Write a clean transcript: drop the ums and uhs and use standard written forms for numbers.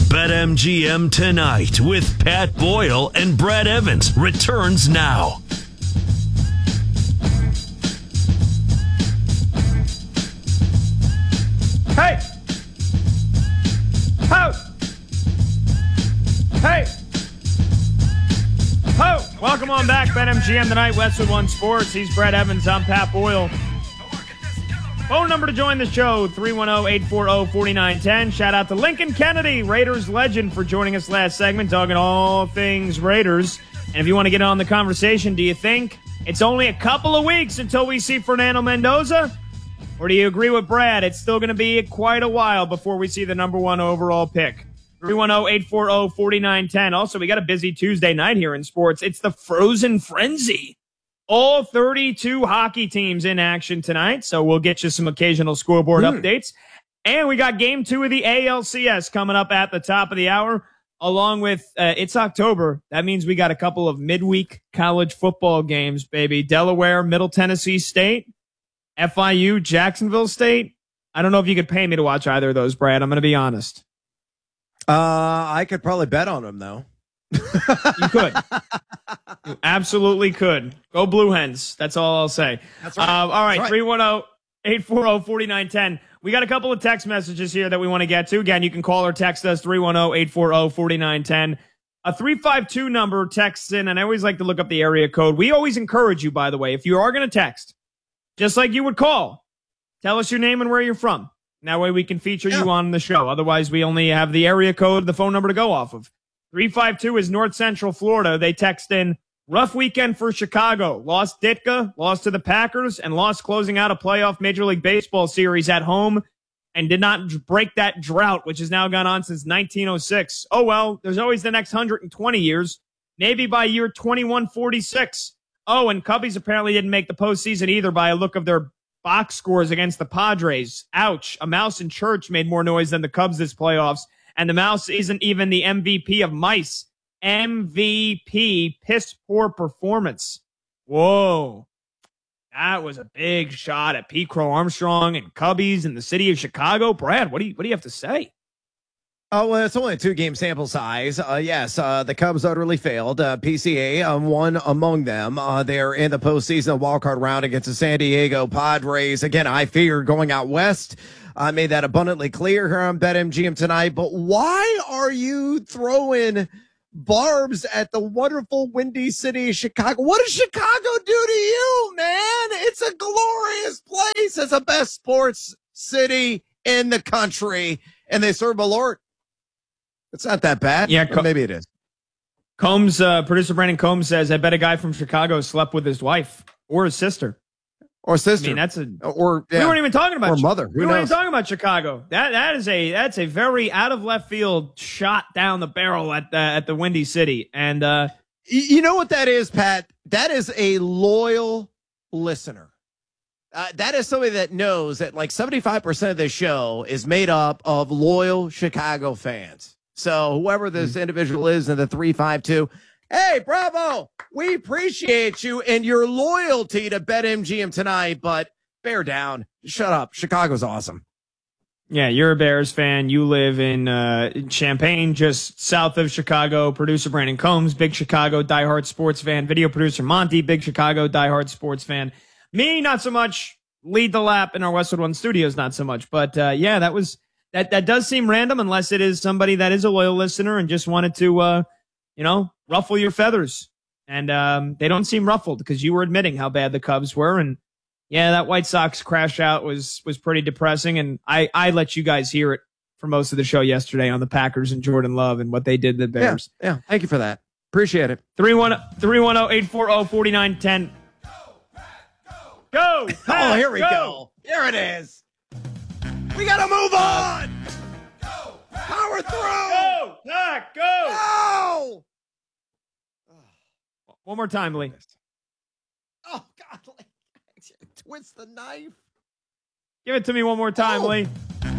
BetMGM Tonight with Pat Boyle and Brad Evans returns now. Hey! Ho! Hey! Ho! Welcome on back, BetMGM Tonight, Westwood One Sports. He's Brad Evans. I'm Pat Boyle. Phone number to join the show, 310-840-4910. Shout out to Lincoln Kennedy, Raiders legend, for joining us last segment, talking all things Raiders. And if you want to get on the conversation, do you think it's only a couple of weeks until we see Fernando Mendoza? Or do you agree with Brad? It's still going to be quite a while before we see the number one overall pick. 310-840-4910. Also, we got a busy Tuesday night here in sports. It's the Frozen Frenzy. All 32 hockey teams in action tonight, so we'll get you some occasional scoreboard updates. And we got game 2 of the ALCS coming up at the top of the hour, along with, it's October. That means we got a couple of midweek college football games, baby. Delaware, Middle Tennessee State, FIU, Jacksonville State. I don't know if you could pay me to watch either of those, Brad. I'm going to be honest. I could probably bet on them, though. You could. You absolutely could. Go Blue Hens. That's all I'll say. That's right. All right, That's 310-840-4910. We got a couple of text messages here that we want to get to. Again, you can call or text us, 310-840-4910. A 352 number texts in, and I always like to look up the area code. We always encourage you, by the way, if you are going to text, just like you would call, tell us your name and where you're from. And that way we can feature you on the show. Otherwise, we only have the area code, the phone number to go off of. 352 is North Central Florida. They text in, rough weekend for Chicago. Lost Ditka, lost to the Packers, and lost closing out a playoff Major League Baseball series at home, and did not break that drought, which has now gone on since 1906. Oh, well, there's always the next 120 years, maybe by year 2146. Oh, and Cubbies apparently didn't make the postseason either by a look of their box scores against the Padres. Ouch. A mouse in church made more noise than the Cubs this playoffs. And the mouse isn't even the MVP of mice. MVP, piss poor performance. Whoa. That was a big shot at Pete Crow Armstrong and Cubbies in the city of Chicago. Brad, what do you have to say? Oh, well, it's only a 2-game sample size. Yes, the Cubs utterly failed. PCA, one among them. They're in the postseason wildcard round against the San Diego Padres. Again, I fear going out west. I made that abundantly clear here on BetMGM Tonight. But why are you throwing barbs at the wonderful windy city of Chicago? What does Chicago do to you, man? It's a glorious place. It's the best sports city in the country. And they serve Malort. It's not that bad. Yeah, maybe it is. Combs, producer Brandon Combs says, I bet a guy from Chicago slept with his wife or his sister. Or sister. I mean, that's we weren't even talking about or mother. We weren't even talking about Chicago. That's a very out of left field shot down the barrel at the Windy City. And you know what that is, Pat? That is a loyal listener. That is somebody that knows that like 75% of the show is made up of loyal Chicago fans. So whoever this individual is in the 352, hey, bravo. We appreciate you and your loyalty to BetMGM Tonight, but bear down. Shut up. Chicago's awesome. Yeah, you're a Bears fan. You live in Champaign, just south of Chicago. Producer Brandon Combs, big Chicago diehard sports fan. Video producer Monty, big Chicago diehard sports fan. Me, not so much. Lead the lap in our Westwood One studios, not so much. But yeah, that does seem random unless it is somebody that is a loyal listener and just wanted to, ruffle your feathers. And they don't seem ruffled because you were admitting how bad the Cubs were. And yeah, that White Sox crash out was pretty depressing. And I let you guys hear it for most of the show yesterday on the Packers and Jordan Love and what they did to the Bears. Yeah. Thank you for that. Appreciate it. 310-840-4910. Go! Oh, here we go. Here it is. We got to move on. Power through. Go! Pack, go! Go! One more time, Lee. Oh, God. Twist the knife. Give it to me one more time, Lee.